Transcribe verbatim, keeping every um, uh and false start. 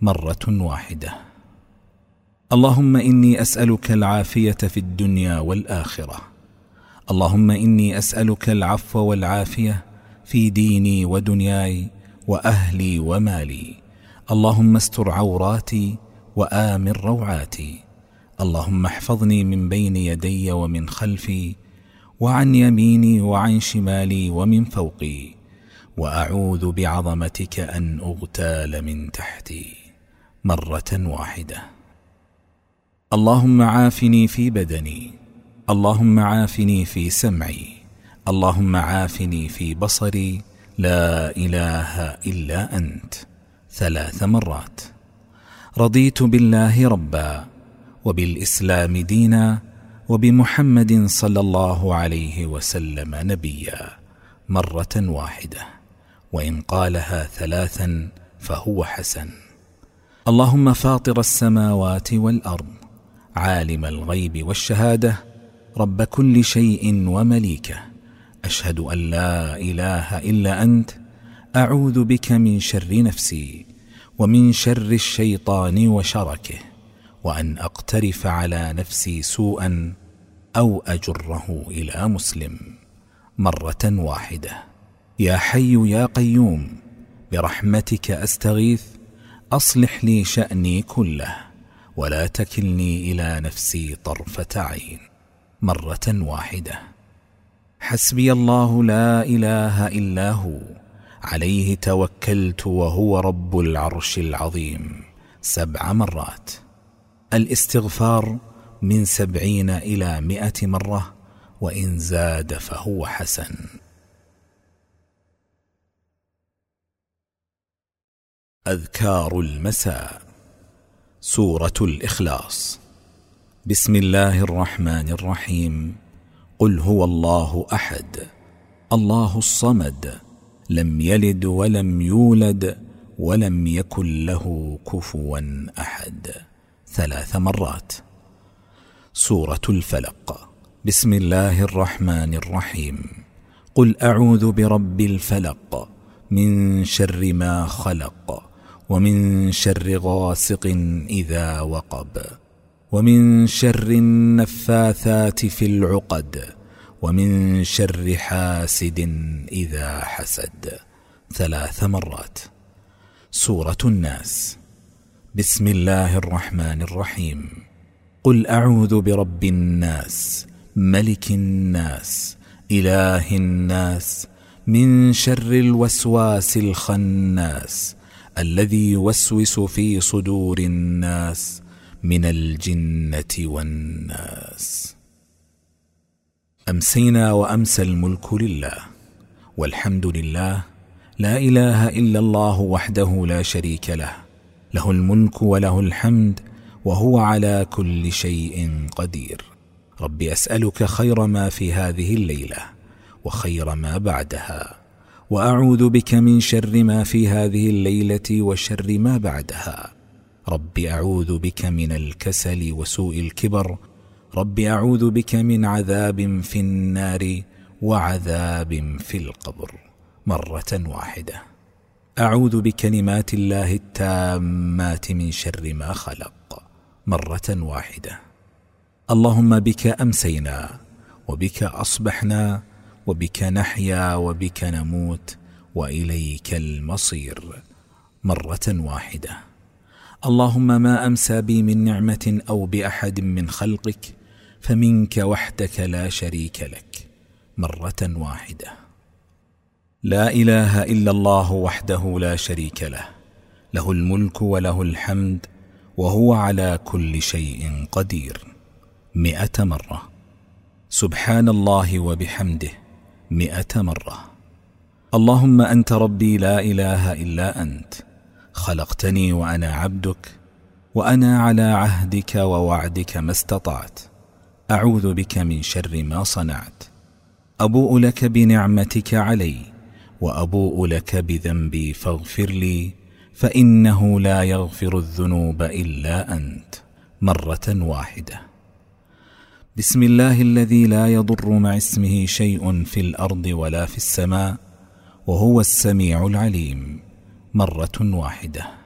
مرة واحدة. اللهم إني أسألك العافية في الدنيا والآخرة. اللهم إني أسألك العفو والعافية في ديني ودنياي وأهلي ومالي. اللهم استر عوراتي وآمن روعاتي. اللهم احفظني من بين يدي ومن خلفي وعن يميني وعن شمالي ومن فوقي، وأعوذ بعظمتك أن أغتال من تحتي. مرة واحدة. اللهم عافني في بدني. اللهم عافني في سمعي. اللهم عافني في بصري. لا إله إلا أنت. ثلاث مرات. رضيت بالله ربا، وبالإسلام دينا، وبمحمد صلى الله عليه وسلم نبيا. مرة واحدة، وإن قالها ثلاثا فهو حسن. اللهم فاطر السماوات والأرض، عالم الغيب والشهادة، رب كل شيء ومليكه، أشهد أن لا إله إلا أنت. أعوذ بك من شر نفسي ومن شر الشيطان وشركه، وأن أقترف على نفسي سوءا أو أجره إلى مسلم. مرة واحدة. يا حي يا قيوم، برحمتك أستغيث، أصلح لي شأني كله، ولا تكلني إلى نفسي طرفة عين. مرة واحدة. حسبي الله لا إله إلا هو، عليه توكلت وهو رب العرش العظيم. سبع مرات. الاستغفار من سبعين إلى مئة مرة، وإن زاد فهو حسن. أذكار المساء. سورة الإخلاص. بسم الله الرحمن الرحيم. قل هو الله أحد، الله الصمد، لم يلد ولم يولد ولم يكن له كفوا أحد. ثلاث مرات. سورة الفلق. بسم الله الرحمن الرحيم. قل أعوذ برب الفلق، من شر ما خلق، ومن شر غاسق إذا وقب، ومن شر النفاثات في العقد، ومن شر حاسد إذا حسد. ثلاث مرات. سورة الناس. بسم الله الرحمن الرحيم. قل أعوذ برب الناس، ملك الناس، إله الناس، من شر الوسواس الخناس، الذي يوسوس في صدور الناس من الجنة والناس. أمسينا وأمسى الملك لله، والحمد لله، لا إله إلا الله وحده لا شريك له، له الملك وله الحمد، وهو على كل شيء قدير. رب أسألك خير ما في هذه الليلة وخير ما بعدها، وأعوذ بك من شر ما في هذه الليلة وشر ما بعدها. رب أعوذ بك من الكسل وسوء الكبر. رب أعوذ بك من عذاب في النار وعذاب في القبر. مرة واحدة. أعوذ بكلمات الله التامات من شر ما خلق. مرة واحدة. اللهم بك أمسينا، وبك أصبحنا، وبك نحيا، وبك نموت، وإليك المصير. مرة واحدة. اللهم ما أمسى بي من نعمة أو بأحد من خلقك فمنك وحدك لا شريك لك. مرة واحدة. لا إله إلا الله وحده لا شريك له، له الملك وله الحمد، وهو على كل شيء قدير. مئة مرة. سبحان الله وبحمده. مئة مرة. اللهم أنت ربي لا إله إلا أنت، خلقتني وأنا عبدك، وأنا على عهدك ووعدك ما استطعت. أعوذ بك من شر ما صنعت. أبوء لك بنعمتك علي، وأبوء لك بذنبي فاغفر لي، فإنه لا يغفر الذنوب إلا أنت. مرة واحدة. بسم الله الذي لا يضر مع اسمه شيء في الأرض ولا في السماء، وهو السميع العليم. مرة واحدة.